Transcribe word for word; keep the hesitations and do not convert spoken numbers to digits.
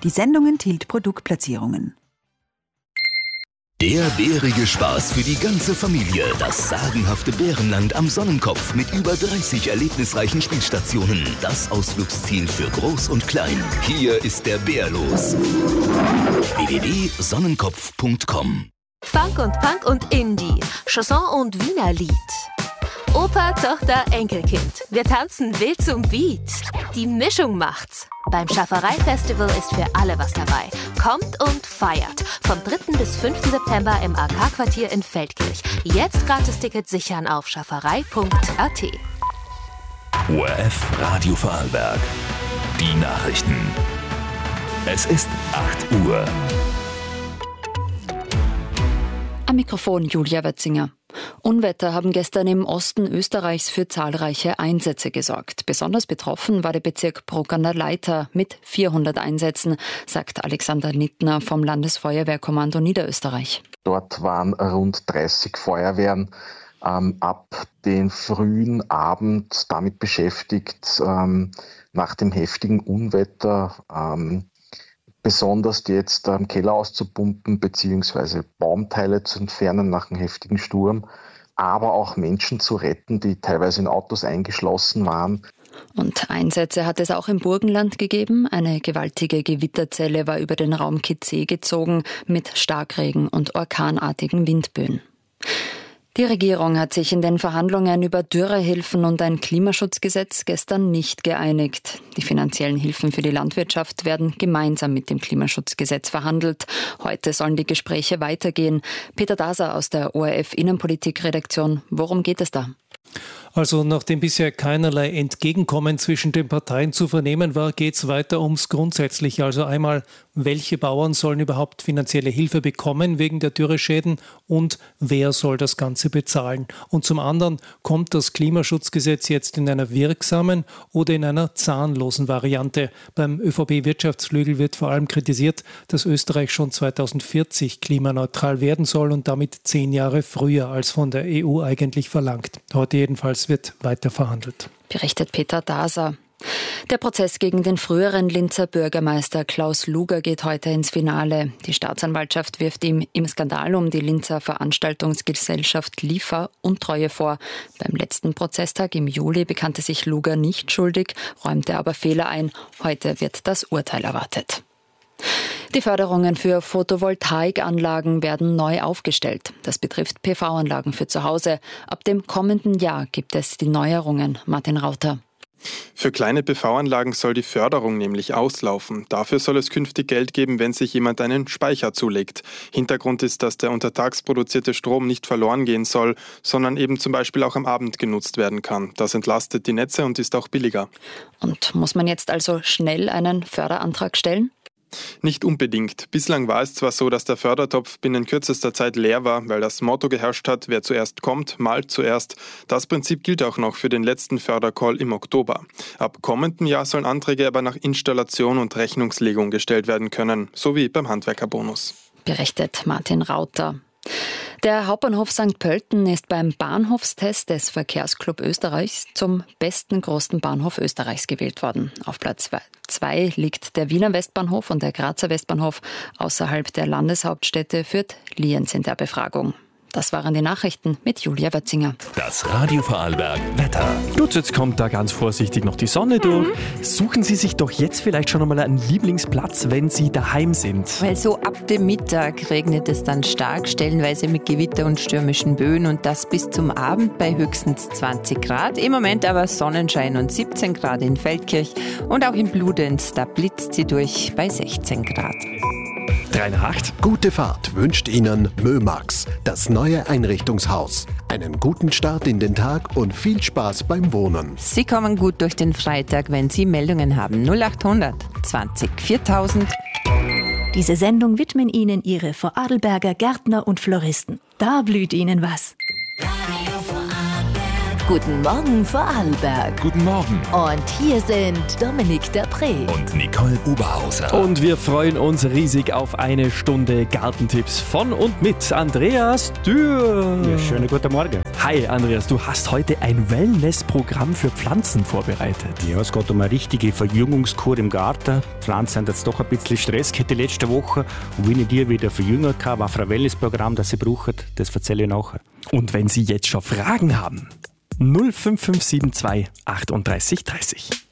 Die Sendung enthielt Produktplatzierungen. Der bärige Spaß für die ganze Familie. Das sagenhafte Bärenland am Sonnenkopf mit über dreißig erlebnisreichen Spielstationen. Das Ausflugsziel für Groß und Klein. Hier ist der Bär los. w w w punkt sonnenkopf punkt com Funk und Punk und Indie. Chanson und Wiener Lied. Opa, Tochter, Enkelkind. Wir tanzen wild zum Beat. Die Mischung macht's. Beim Schafferei-Festival ist für alle was dabei. Kommt und feiert. Vom dritten bis fünften September im A K-Quartier in Feldkirch. Jetzt Gratis-Tickets sichern auf schafferei punkt a t. O R F Radio Vorarlberg. Die Nachrichten. Es ist acht Uhr. Am Mikrofon Julia Wetzinger. Unwetter haben gestern im Osten Österreichs für zahlreiche Einsätze gesorgt. Besonders betroffen war der Bezirk Bruck an der Leitha mit vierhundert Einsätzen, sagt Alexander Nittner vom Landesfeuerwehrkommando Niederösterreich. Dort waren rund dreißig Feuerwehren ähm, ab den frühen Abend damit beschäftigt, ähm, nach dem heftigen Unwetter ähm, besonders jetzt ähm, Keller auszupumpen bzw. Baumteile zu entfernen nach einem heftigen Sturm, aber auch Menschen zu retten, die teilweise in Autos eingeschlossen waren. Und Einsätze hat es auch im Burgenland gegeben. Eine gewaltige Gewitterzelle war über den Raum Kitzee gezogen mit Starkregen und orkanartigen Windböen. Die Regierung hat sich in den Verhandlungen über Dürrehilfen und ein Klimaschutzgesetz gestern nicht geeinigt. Die finanziellen Hilfen für die Landwirtschaft werden gemeinsam mit dem Klimaschutzgesetz verhandelt. Heute sollen die Gespräche weitergehen. Peter Daser aus der O R F Innenpolitik-Redaktion. Worum geht es da? Also nachdem bisher keinerlei Entgegenkommen zwischen den Parteien zu vernehmen war, geht es weiter ums Grundsätzliche. Also einmal, welche Bauern sollen überhaupt finanzielle Hilfe bekommen wegen der Dürreschäden und wer soll das Ganze bezahlen? Und zum anderen, kommt das Klimaschutzgesetz jetzt in einer wirksamen oder in einer zahnlosen Variante? Beim Ö V B-Wirtschaftsflügel wird vor allem kritisiert, dass Österreich schon zweitausendvierzig klimaneutral werden soll und damit zehn Jahre früher als von der E U eigentlich verlangt. Heute jedenfalls wird weiter verhandelt. Berichtet Peter Daser. Der Prozess gegen den früheren Linzer Bürgermeister Klaus Luger geht heute ins Finale. Die Staatsanwaltschaft wirft ihm im Skandal um die Linzer Veranstaltungsgesellschaft L I F A Untreue vor. Beim letzten Prozesstag im Juli bekannte sich Luger nicht schuldig, räumte aber Fehler ein. Heute wird das Urteil erwartet. Die Förderungen für Photovoltaikanlagen werden neu aufgestellt. Das betrifft P V-Anlagen für zu Hause. Ab dem kommenden Jahr gibt es die Neuerungen. Martin Rauter. Für kleine P V-Anlagen soll die Förderung nämlich auslaufen. Dafür soll es künftig Geld geben, wenn sich jemand einen Speicher zulegt. Hintergrund ist, dass der untertags produzierte Strom nicht verloren gehen soll, sondern eben zum Beispiel auch am Abend genutzt werden kann. Das entlastet die Netze und ist auch billiger. Und muss man jetzt also schnell einen Förderantrag stellen? Nicht unbedingt. Bislang war es zwar so, dass der Fördertopf binnen kürzester Zeit leer war, weil das Motto geherrscht hat, wer zuerst kommt, malt zuerst. Das Prinzip gilt auch noch für den letzten Fördercall im Oktober. Ab kommendem Jahr sollen Anträge aber nach Installation und Rechnungslegung gestellt werden können, so wie beim Handwerkerbonus. Berichtet Martin Rauter. Der Hauptbahnhof Sankt Pölten ist beim Bahnhofstest des Verkehrsclub Österreichs zum besten großen Bahnhof Österreichs gewählt worden. Auf Platz zwei liegt der Wiener Westbahnhof und der Grazer Westbahnhof. Außerhalb der Landeshauptstädte führt Lienz in der Befragung. Das waren die Nachrichten mit Julia Wetzinger. Das Radio Vorarlberg Wetter. Gut, jetzt kommt da ganz vorsichtig noch die Sonne durch. Mhm. Suchen Sie sich doch jetzt vielleicht schon einmal einen Lieblingsplatz, wenn Sie daheim sind. Weil so ab dem Mittag regnet es dann stark, stellenweise mit Gewitter und stürmischen Böen und das bis zum Abend bei höchstens zwanzig Grad. Im Moment aber Sonnenschein und siebzehn Grad in Feldkirch und auch in Bludenz, da blitzt sie durch bei sechzehn Grad. drei nach acht. Gute Fahrt wünscht Ihnen Mömax, das neue Einrichtungshaus. Einen guten Start in den Tag und viel Spaß beim Wohnen. Sie kommen gut durch den Freitag, wenn Sie Meldungen haben. null achthundert zwanzig viertausend. Diese Sendung widmen Ihnen Ihre Vorarlberger Gärtner und Floristen. Da blüht Ihnen was. Radio Vorarlberg. Guten Morgen Vorarlberg. Guten Morgen. Und hier sind Dominik Dapré Und Nicole Oberhauser. Und wir freuen uns riesig auf eine Stunde Gartentipps von und mit Andreas Dürr. Ja, schönen guten Morgen. Hi Andreas, du hast heute ein Wellnessprogramm für Pflanzen vorbereitet. Ja, es geht um eine richtige Verjüngungskur im Garten. Pflanzen haben jetzt doch ein bisschen Stress gehabt die letzte Woche. Und wie ich die wieder verjüngert habe, was für ein Wellnessprogramm das sie brauchen, das erzähle ich nachher. Und wenn Sie jetzt schon Fragen haben, null fünf fünf sieben zwei achtunddreißig dreißig.